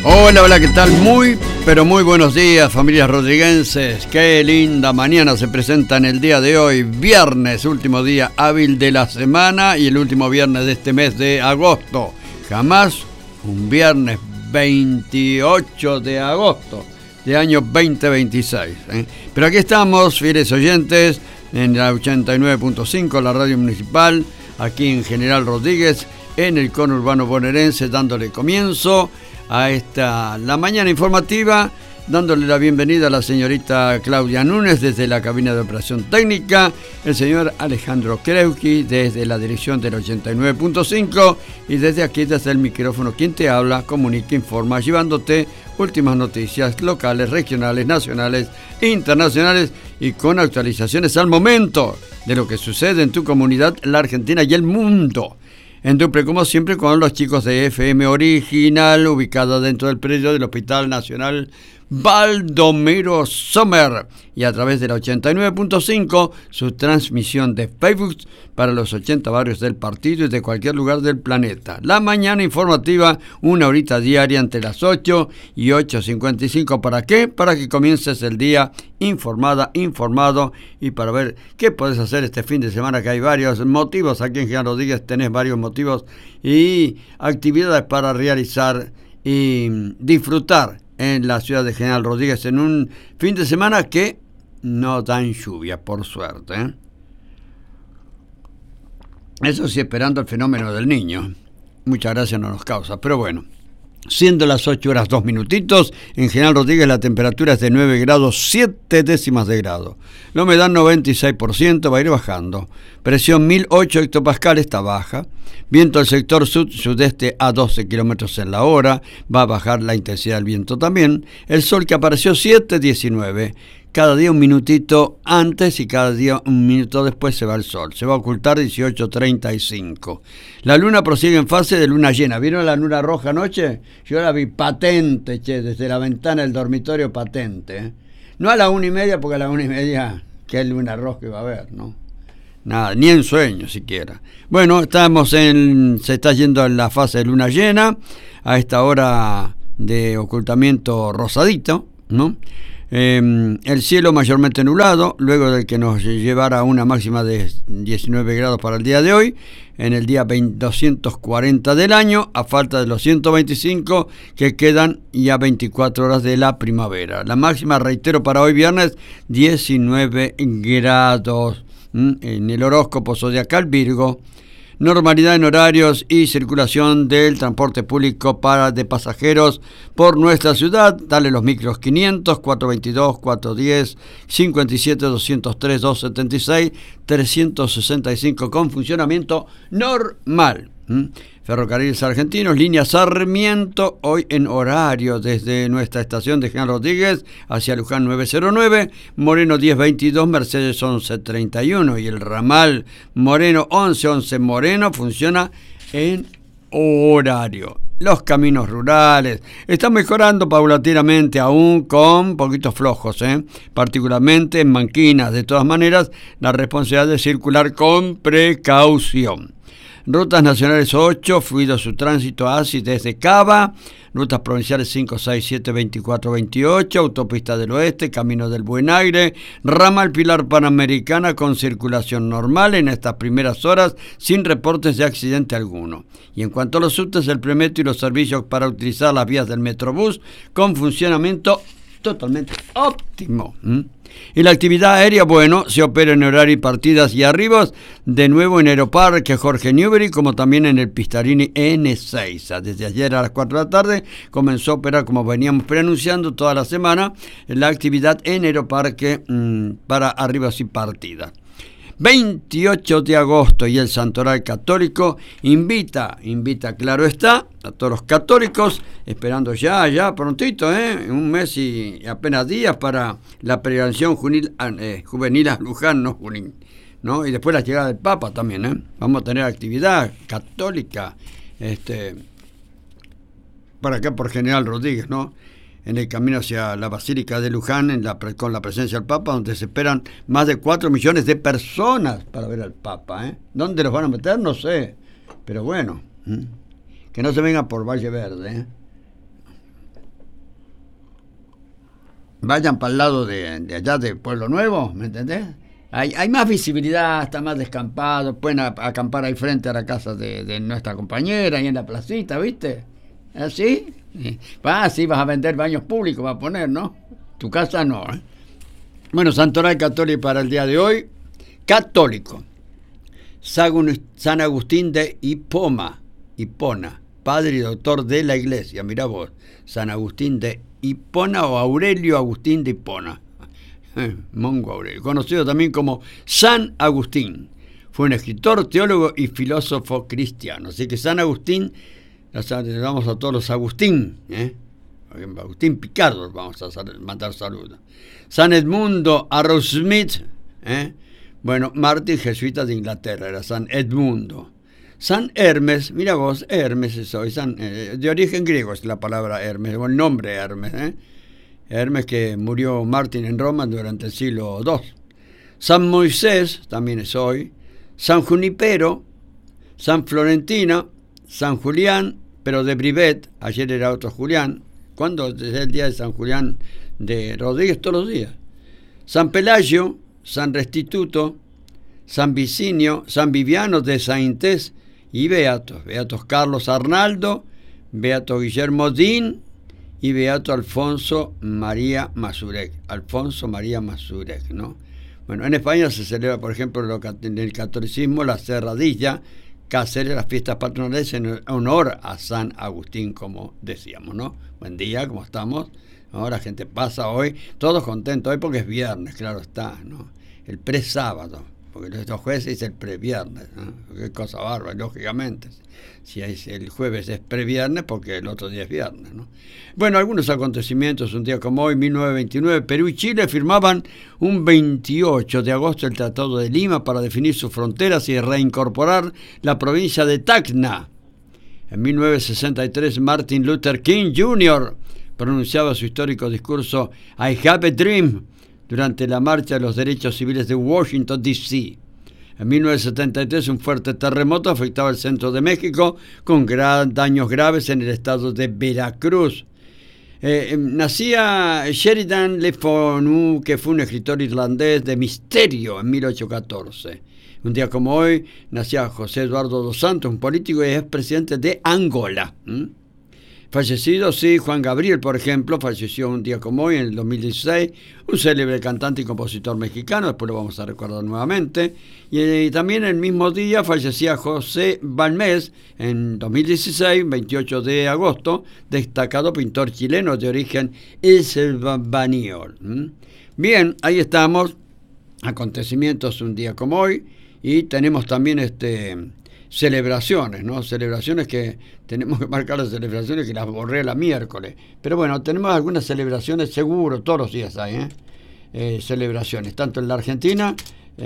Hola, hola, ¿qué tal? Muy, pero muy buenos días, familias rodriguenses. Qué linda mañana se presenta en el día de hoy, viernes, último día hábil de la semana y el último viernes de este mes de agosto. Jamás un viernes 28 de agosto de año 2026. Pero aquí estamos, fieles oyentes, en la 89.5, la radio municipal, aquí en General Rodríguez, en el conurbano bonaerense, dándole comienzo a la mañana informativa, dándole la bienvenida a la señorita Claudia Núñez desde la cabina de operación técnica, el señor Alejandro Kreuki desde la dirección del 89.5 y desde aquí, desde el micrófono, quien te habla, comunica, informa, llevándote últimas noticias locales, regionales, nacionales, internacionales y con actualizaciones al momento de lo que sucede en tu comunidad, la Argentina y el mundo. En Duple, como siempre, con los chicos de FM Original, ubicada dentro del predio del Hospital Nacional Baldomero Sommer, y a través de la 89.5, su transmisión de Facebook para los 80 barrios del partido y de cualquier lugar del planeta. La mañana informativa, una horita diaria entre las 8 y 8:55. ¿Para qué? Para que comiences el día informado y para ver qué puedes hacer este fin de semana, que hay varios motivos. Aquí en General Rodríguez tenés varios motivos y actividades para realizar y disfrutar en la ciudad de General Rodríguez en un fin de semana que no dan lluvia, por suerte. Eso sí, esperando el fenómeno del Niño. Muchas gracias no nos causa, pero bueno. Siendo las 8 horas 2 minutitos, en General Rodríguez la temperatura es de 9 grados 7 décimas de grado. La humedad 96%, va a ir bajando. Presión 1008 hectopascales, está baja. Viento del sector sud-sudeste a 12 kilómetros en la hora, va a bajar la intensidad del viento también. El sol que apareció 7:19. Cada día un minutito antes y cada día un minuto después se va el sol. Se va a ocultar 18:35. La luna prosigue en fase de luna llena. ¿Vieron la luna roja anoche? Yo la vi patente, desde la ventana del dormitorio patente. No a la 1:30, porque a la 1:30, ¿qué luna roja va a haber, no? Nada, ni en sueño siquiera. Bueno, se está yendo en la fase de luna llena, a esta hora de ocultamiento rosadito, ¿no? El cielo mayormente nublado, luego del que nos llevara a una máxima de 19 grados para el día de hoy, en el día 240 del año, a falta de los 125 que quedan ya 24 horas de la primavera. La máxima, reitero, para hoy viernes, 19 grados. En el horóscopo zodiacal Virgo. Normalidad en horarios y circulación del transporte público de pasajeros por nuestra ciudad. Dale los micros 500, 422, 410, 57, 203, 276, 365 con funcionamiento normal. Ferrocarriles Argentinos, línea Sarmiento, hoy en horario desde nuestra estación de General Rodríguez hacia Luján 909, Moreno 1022, Mercedes 1131 y el ramal Moreno 1111 Moreno funciona en horario. Los caminos rurales están mejorando paulatinamente, aún con poquitos flojos, particularmente en Manquinas. De todas maneras, la responsabilidad de circular con precaución. Rutas nacionales 8, fluido su tránsito así desde Cava, rutas provinciales 5, 6, 7, 24, 28, autopista del oeste, camino del Buen Aire, ramal Pilar Panamericana con circulación normal en estas primeras horas sin reportes de accidente alguno. Y en cuanto a los subtes, el premetro y los servicios para utilizar las vías del Metrobús con funcionamiento totalmente óptimo. Y la actividad aérea, bueno, se opera en horario y partidas y arribos, de nuevo en Aeroparque Jorge Newbery, como también en el Pistarini N6. Desde ayer a las 4 de la tarde comenzó a operar, como veníamos preanunciando toda la semana, la actividad en Aeroparque para arribos y partidas. 28 de agosto y el Santoral Católico invita, claro está, a todos los católicos, esperando ya prontito, un mes y apenas días para la peregrinación juvenil a Luján, no Junín, ¿no? Y después la llegada del Papa también, Vamos a tener actividad católica, para acá por General Rodríguez, ¿no? En el camino hacia la Basílica de Luján, con la presencia del Papa, donde se esperan más de 4 millones de personas para ver al Papa. ¿Dónde los van a meter? No sé. Pero bueno, que no se vengan por Valle Verde. vayan para el lado de allá de Pueblo Nuevo, ¿me entendés? Hay más visibilidad, está más descampado, pueden acampar ahí frente a la casa de nuestra compañera, ahí en la placita, ¿viste? ¿Así? Sí, vas a vender baños públicos, vas a poner, ¿no? Tu casa no, ¿eh? Bueno, Santoral Católico para el día de hoy, católico. San Agustín de Hipona, padre y doctor de la Iglesia, mirá vos, San Agustín de Hipona o Aurelio Agustín de Hipona, Mongo Aurelio, conocido también como San Agustín. Fue un escritor, teólogo y filósofo cristiano. Así que San Agustín, le damos a todos los Agustín, Agustín Picardo, vamos a mandar saludos. San Edmundo Arrowsmith, bueno, mártir jesuita de Inglaterra, era San Edmundo. San Hermes, mira vos, Hermes es hoy, de origen griego es la palabra Hermes, o el nombre Hermes, Hermes que murió mártir en Roma durante el siglo II. San Moisés, también es hoy. San Junipero, San Florentina, San Julián, pero de Brivet, ayer era otro Julián. ¿Cuándo es el día de San Julián de Rodríguez? Todos los días. San Pelagio, San Restituto, San Vicinio, San Viviano de Saintés y beatos. Beatos Carlos Arnaldo, beato Guillermo Dín y beato Alfonso María Masurek. Alfonso María Masurek, ¿no? Bueno, en España se celebra, por ejemplo, en el catolicismo la Cerradilla, Cáceres, las fiestas patronales en honor a San Agustín, como decíamos, ¿no? Buen día, ¿cómo estamos? Ahora la gente pasa hoy, todos contentos hoy porque es viernes, claro está, ¿no? El presábado, porque estos jueves es el previernes, ¿no? Qué cosa bárbara, lógicamente. Si es el jueves es previernes porque el otro día es viernes, ¿no? Bueno, algunos acontecimientos, un día como hoy, 1929, Perú y Chile firmaban un 28 de agosto el Tratado de Lima para definir sus fronteras y reincorporar la provincia de Tacna. En 1963, Martin Luther King Jr. pronunciaba su histórico discurso I Have a Dream durante la Marcha de los Derechos Civiles de Washington, D.C. En 1973, un fuerte terremoto afectaba el centro de México, con daños graves en el estado de Veracruz. Nacía Sheridan Le Fanu, que fue un escritor irlandés de misterio en 1814. Un día como hoy, nacía José Eduardo dos Santos, un político y expresidente de Angola. Fallecido, sí, Juan Gabriel, por ejemplo, falleció un día como hoy, en el 2016, un célebre cantante y compositor mexicano, después lo vamos a recordar nuevamente. Y también el mismo día fallecía José Balmés, en 2016, 28 de agosto, destacado pintor chileno de origen español. Bien, ahí estamos, acontecimientos un día como hoy, y tenemos también celebraciones, ¿no? Celebraciones que tenemos que marcar, las celebraciones que las borré la miércoles. Pero bueno, tenemos algunas celebraciones seguro, todos los días hay, celebraciones, tanto en la Argentina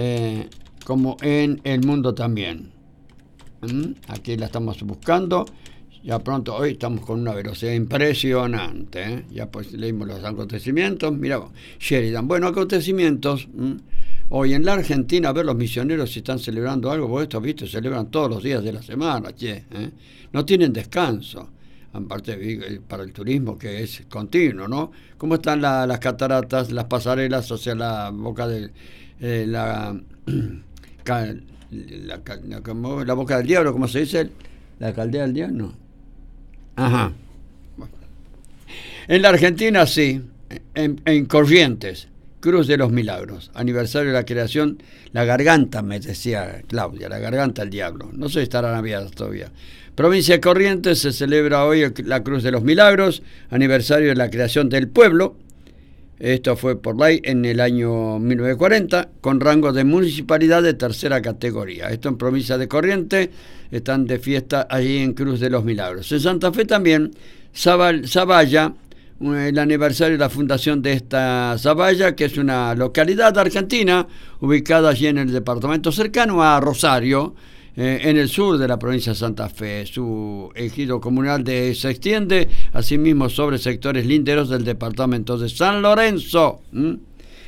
como en el mundo también. Aquí la estamos buscando. Ya pronto, hoy estamos con una velocidad impresionante, Ya pues leímos los acontecimientos. Mira, Sheridan. Bueno, acontecimientos. Hoy en la Argentina, a ver los misioneros si están celebrando algo, porque estos, viste, celebran todos los días de la semana, no tienen descanso, aparte para el turismo que es continuo, ¿no? ¿Cómo están las cataratas, las pasarelas, o sea, la boca de la boca del diablo, ¿cómo se dice? ¿La caldera del diablo? No. Ajá. Bueno. En la Argentina sí, en Corrientes, Cruz de los Milagros, aniversario de la creación, la garganta, me decía Claudia, la garganta del diablo. No sé si estarán abiertas todavía. Provincia de Corrientes, se celebra hoy la Cruz de los Milagros, aniversario de la creación del pueblo. Esto fue por ley en el año 1940, con rango de municipalidad de tercera categoría. Esto en provincia de Corrientes, están de fiesta allí en Cruz de los Milagros. En Santa Fe también, Zavalla, el aniversario de la fundación de esta Zavalla, que es una localidad argentina ubicada allí en el departamento cercano a Rosario, en el sur de la provincia de Santa Fe. Su ejido comunal se extiende asimismo sobre sectores linderos del departamento de San Lorenzo.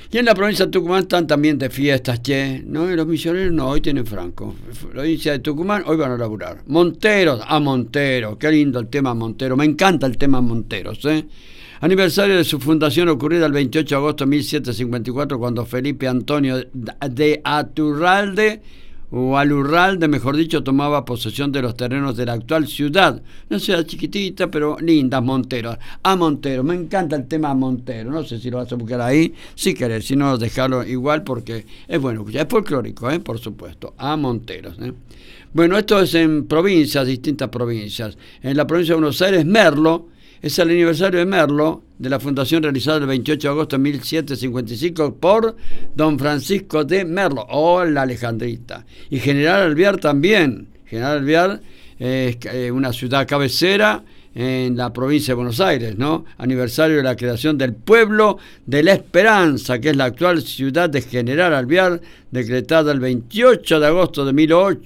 Y en la provincia de Tucumán están también de fiestas, che, ¿no? Y los misioneros no, hoy tienen franco. La provincia de Tucumán, hoy van a laburar. Monteros, Montero, qué lindo el tema Montero, me encanta el tema Monteros, ¿eh? Aniversario de su fundación ocurrida el 28 de agosto de 1754, cuando Felipe Antonio de Aturralde, o Alurralde, mejor dicho, tomaba posesión de los terrenos de la actual ciudad. Una ciudad chiquitita, pero linda, Montero. Montero, me encanta el tema Montero. No sé si lo vas a buscar ahí, si querés, si no, dejarlo igual porque es bueno, es folclórico, por supuesto. Monteros. Bueno, esto es en provincias, distintas provincias. En la provincia de Buenos Aires, Merlo. Es el aniversario de Merlo, de la fundación realizada el 28 de agosto de 1755 por don Francisco de Merlo, la Alejandrita. Y General Alvear también. General Alvear es una ciudad cabecera en la provincia de Buenos Aires, ¿no? Aniversario de la creación del pueblo de La Esperanza, que es la actual ciudad de General Alvear, decretada el 28 de agosto de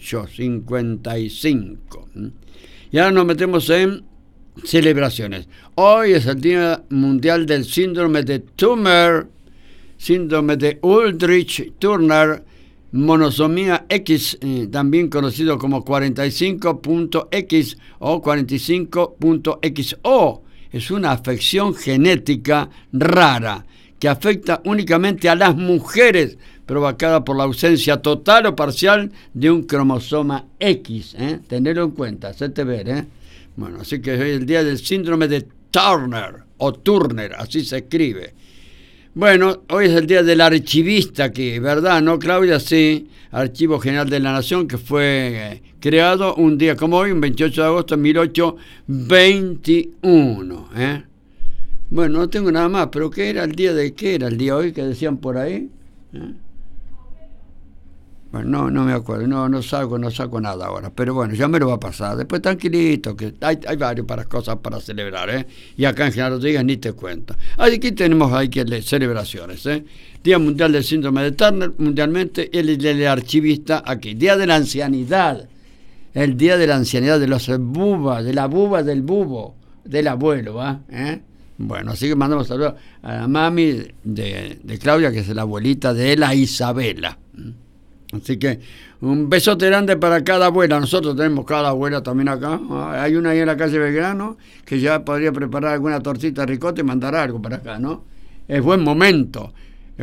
1855. Y ahora nos metemos en celebraciones. Hoy es el Día Mundial del Síndrome de Turner, síndrome de Ullrich-Turner, monosomía X, también conocido como 45.X o 45.XO. Es una afección genética rara que afecta únicamente a las mujeres, provocada por la ausencia total o parcial de un cromosoma X. Tenedlo en cuenta, hacete ver, Bueno, así que hoy es el día del síndrome de Turner, o Turner, así se escribe. Bueno, hoy es el día del archivista aquí, ¿verdad? ¿No, Claudia? Sí, Archivo General de la Nación, que fue creado un día como hoy, un 28 de agosto de 1821. Bueno, no tengo nada más, pero ¿qué era el día de qué era el día hoy que decían por ahí? Bueno, no me acuerdo, no saco nada ahora, pero bueno, ya me lo va a pasar. Después tranquilito, que hay varias cosas para celebrar, Y acá en General Rodríguez ni te cuento. Aquí tenemos celebraciones, Día Mundial del Síndrome de Turner, mundialmente, el del archivista aquí. Día de la Ancianidad, el Día de la Ancianidad de los bubas, de la buba del bubo, del abuelo, Bueno, así que mandamos saludos a la mami de Claudia, que es la abuelita de la Isabela. Así que un besote grande para cada abuela. Nosotros tenemos cada abuela también acá. Hay una ahí en la calle Belgrano que ya podría preparar alguna tortita de ricota y mandar algo para acá, ¿no? Es buen momento,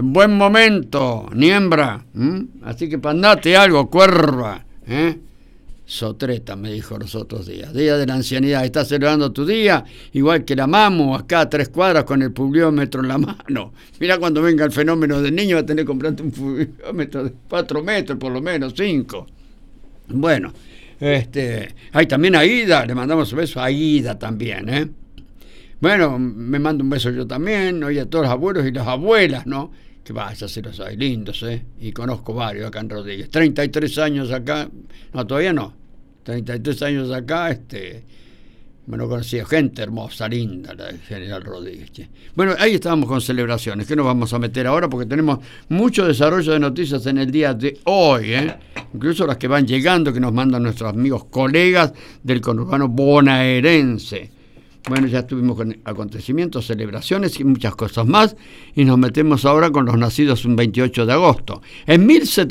niembra. Así que mandate algo, cuerva. Sotreta, me dijo los otros días. Día de la Ancianidad. Estás celebrando tu día, igual que la Mamu, acá a 3 cuadras con el publiómetro en la mano. Mirá, cuando venga el fenómeno del niño va a tener que comprarte un publiómetro de 4 metros, por lo menos 5. Bueno, hay también a Ida, le mandamos un beso a Ida también, Bueno, me mando un beso yo también, oye, a todos los abuelos y las abuelas, ¿no? Que vaya, se los hay lindos, y conozco varios acá en Rodríguez. 33 años acá, no, todavía no, 33 años acá, bueno, conocía gente hermosa, linda, la de General Rodríguez. Bueno, ahí estábamos con celebraciones, que nos vamos a meter ahora porque tenemos mucho desarrollo de noticias en el día de hoy, incluso las que van llegando, que nos mandan nuestros amigos colegas del conurbano bonaerense. Bueno, ya estuvimos con acontecimientos, celebraciones y muchas cosas más, y nos metemos ahora con los nacidos un 28 de agosto. En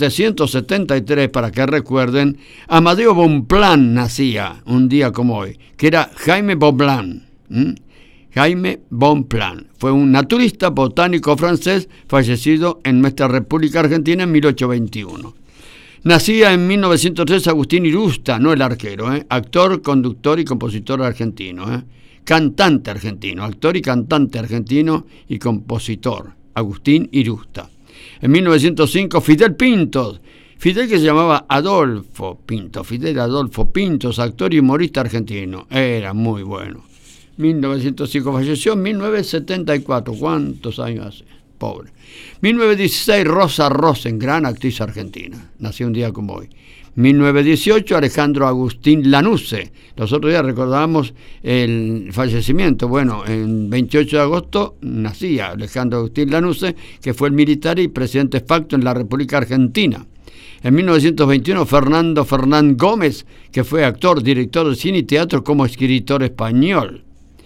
1773, para que recuerden, Amadeo Bonpland nacía un día como hoy, que era Jaime Bonpland. Jaime Bonpland fue un naturista botánico francés fallecido en nuestra República Argentina en 1821. Nacía en 1903 Agustín Irusta, no el arquero, actor, conductor y compositor argentino, cantante argentino, actor y cantante argentino y compositor, Agustín Irusta. En 1905, Fidel Pintos, Fidel que se llamaba Adolfo Pintos, Fidel Adolfo Pintos, actor y humorista argentino, era muy bueno. 1905 falleció, 1974, ¿cuántos años hace? Pobre. 1916, Rosa Rosen, gran actriz argentina, nació un día como hoy. 1918, Alejandro Agustín Lanusse. Los otros días recordábamos el fallecimiento. Bueno, en 28 de agosto nacía Alejandro Agustín Lanusse, que fue el militar y presidente facto en la República Argentina. En 1921, Fernando Fernán Gómez, que fue actor, director de cine y teatro como escritor español.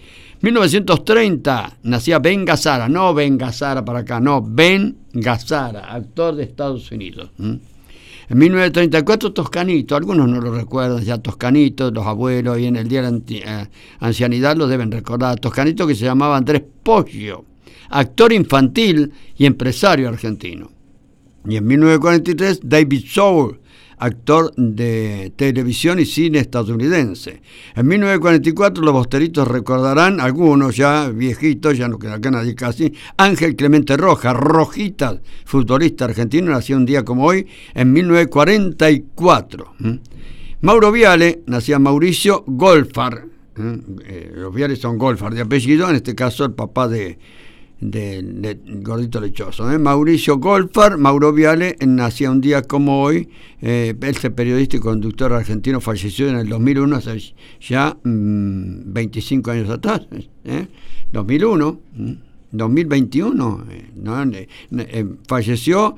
1930 nacía Ben Gazzara, no Ben Gazzara para acá, no, Ben Gazzara, actor de Estados Unidos. En 1934 Toscanito, algunos no lo recuerdan ya, Toscanito, los abuelos, y en el Día de la Ancianidad lo deben recordar, Toscanito, que se llamaba Andrés Poggio, actor infantil y empresario argentino. Y en 1943 David Soul, actor de televisión y cine estadounidense. En 1944 los bosteritos recordarán, algunos ya viejitos, ya no queda acá nadie casi, Ángel Clemente Rojas, Rojitas, futbolista argentino, nació un día como hoy, en 1944. Mauro Viale, nacía Mauricio Golfar, los Viales son Golfar de apellido, en este caso el papá de Gordito Lechoso. Mauricio Golfar, Mauro Viale, nacía un día como hoy, este periodista y conductor argentino falleció en el 2001, hace ya 25 años atrás, 2001, 2021, falleció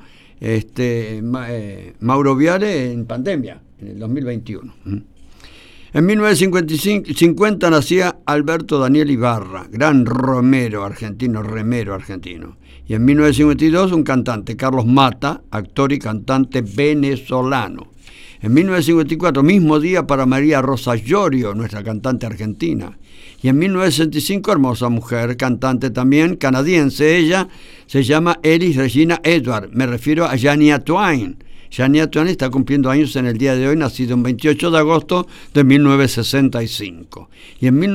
Mauro Viale en pandemia, en el 2021. En 1950 nacía Alberto Daniel Ibarra, gran remero argentino. Y en 1952 un cantante, Carlos Mata, actor y cantante venezolano. En 1954, mismo día para María Rosa Llorio, nuestra cantante argentina. Y en 1965, hermosa mujer, cantante también, canadiense, ella se llama Elis Regina Edward, me refiero a Shania Twain. Shania Twain está cumpliendo años en el día de hoy, nacido el 28 de agosto de 1965. Y en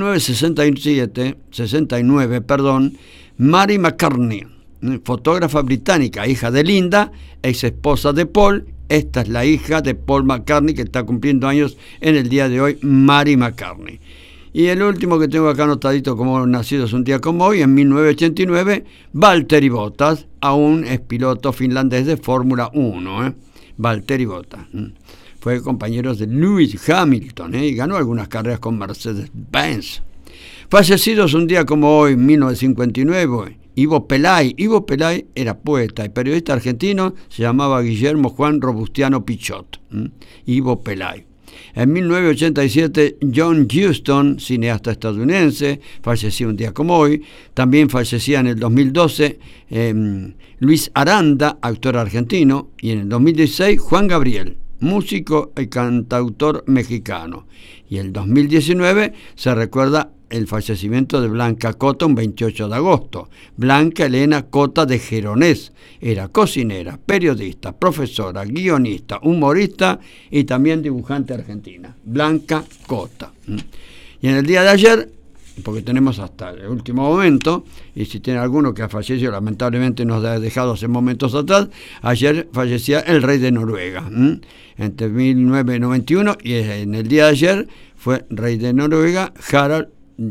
1969, Mary McCartney, fotógrafa británica, hija de Linda, ex esposa de Paul. Esta es la hija de Paul McCartney, que está cumpliendo años en el día de hoy, Mary McCartney. Y el último que tengo acá anotadito como nacidos un día como hoy, en 1989, Valtteri Bottas, aún es piloto finlandés de Fórmula 1, Valtteri Bottas. Fue compañero de Lewis Hamilton, y ganó algunas carreras con Mercedes-Benz. Fallecidos un día como hoy, en 1959, Ivo Pelay. Ivo Pelay era poeta y periodista argentino, se llamaba Guillermo Juan Robustiano Pichot. Ivo Pelay. En 1987, John Huston, cineasta estadounidense, falleció un día como hoy. También fallecía en el 2012 Luis Aranda, actor argentino. Y en el 2016, Juan Gabriel, músico y cantautor mexicano. Y en el 2019 se recuerda el fallecimiento de Blanca Cota un 28 de agosto. Blanca Elena Cota de Geronés era cocinera, periodista, profesora, guionista, humorista y también dibujante argentina. Blanca Cota. Y en el día de ayer, porque tenemos hasta el último momento, y si tiene alguno que ha fallecido, lamentablemente nos ha dejado hace momentos atrás, ayer fallecía el rey de Noruega. Entre 1991 y en el día de ayer fue rey de Noruega Harald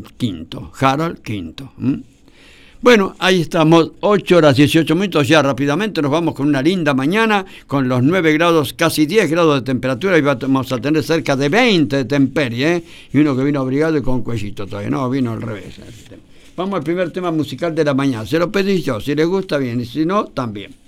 V. Bueno, ahí estamos, 8 horas 18 minutos, ya rápidamente nos vamos con una linda mañana, con los 9 grados, casi 10 grados de temperatura, y vamos a tener cerca de 20 de temperie, y uno que vino abrigado y con cuellito todavía, no, vino al revés. Vamos al primer tema musical de la mañana, se lo pedí yo, si les gusta bien, y si no, también.